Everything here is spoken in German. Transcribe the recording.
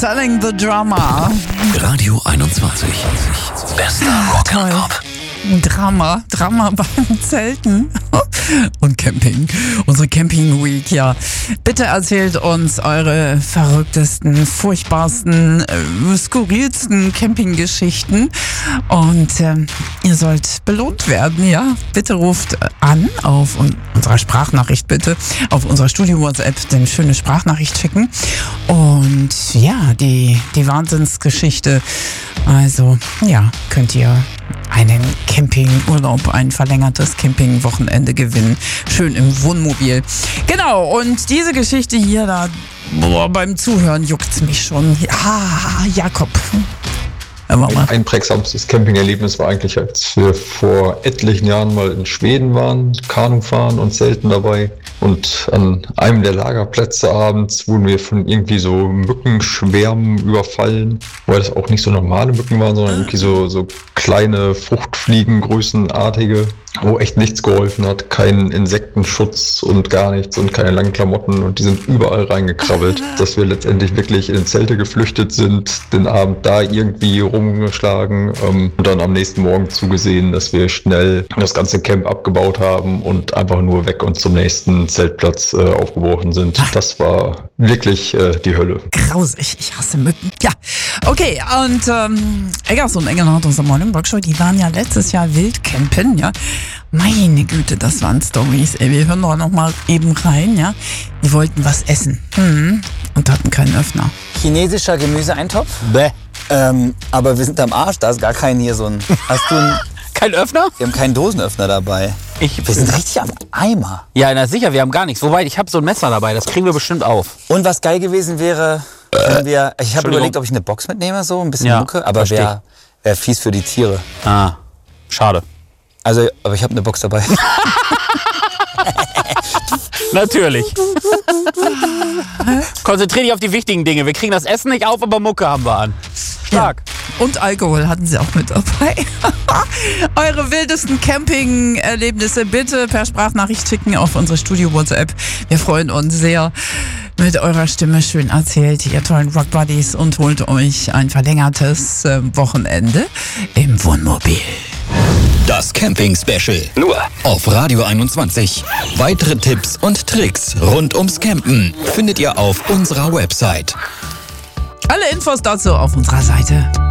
Selling the Drama. Radio 21. Bester Rock and Pop. Drama beim Zelten und Camping. Unsere Camping Week, ja. Bitte erzählt uns eure verrücktesten, furchtbarsten, skurrilsten Campinggeschichten und ihr sollt belohnt werden, ja. Bitte ruft an auf unserer Sprachnachricht, bitte auf unserer Studio-WhatsApp eine schöne Sprachnachricht schicken und ja, die Wahnsinnsgeschichte, also ja, könnt ihr einen Campingurlaub, ein verlängertes Campingwochenende gewinnen. Schön im Wohnmobil. Genau, und diese Geschichte hier, da beim Zuhören juckt's mich schon. Ah, Jakob. Ein einprägsamstes Campingerlebnis war eigentlich, als wir vor etlichen Jahren mal in Schweden waren, Kanufahren und Zelten dabei. Und an einem der Lagerplätze abends wurden wir von irgendwie so Mückenschwärmen überfallen, weil das auch nicht so normale Mücken waren, sondern irgendwie so kleine Fruchtfliegengrößenartige, wo echt nichts geholfen hat. Kein Insektenschutz und gar nichts und keine langen Klamotten und die sind überall reingekrabbelt, dass wir letztendlich wirklich in Zelte geflüchtet sind, den Abend da irgendwie rumgeschlagen und dann am nächsten Morgen zugesehen, dass wir schnell das ganze Camp abgebaut haben und einfach nur weg und zum nächsten Zeltplatz aufgebrochen sind. Das war wirklich die Hölle. Grausig, ich hasse Mücken. Ja, okay, und Eggers und Engelhardt aus der Morning Rock Show, die waren ja letztes Jahr Wildcampen, ja. Meine Güte, das waren Storys, ey. Wir hören doch noch mal eben rein, ja. Die wollten was essen und hatten keinen Öffner. Chinesischer Gemüseeintopf? Bäh. Aber wir sind am Arsch, da ist gar kein hier so ein... Hast du einen... Kein Öffner? Wir haben keinen Dosenöffner dabei. Wir sind richtig am Eimer. Ja, na sicher, wir haben gar nichts. Wobei, ich habe so ein Messer dabei, das kriegen wir bestimmt auf. Und was geil gewesen wäre, wenn wir... Ich habe überlegt, ob ich eine Box mitnehme, so ein bisschen Mucke, aber wäre fies für die Tiere. Ah, schade. Also, aber ich habe eine Box dabei. Natürlich. Konzentrier dich auf die wichtigen Dinge. Wir kriegen das Essen nicht auf, aber Mucke haben wir an. Stark. Ja. Und Alkohol hatten sie auch mit dabei. Eure wildesten Camping-Erlebnisse bitte per Sprachnachricht schicken auf unsere Studio-WhatsApp. Wir freuen uns sehr. Mit eurer Stimme schön erzählt, ihr tollen Rock-Buddies, und holt euch ein verlängertes Wochenende im Wohnmobil. Das Camping-Special. Nur auf Radio 21. Weitere Tipps und Tricks rund ums Campen findet ihr auf unserer Website. Alle Infos dazu auf unserer Seite.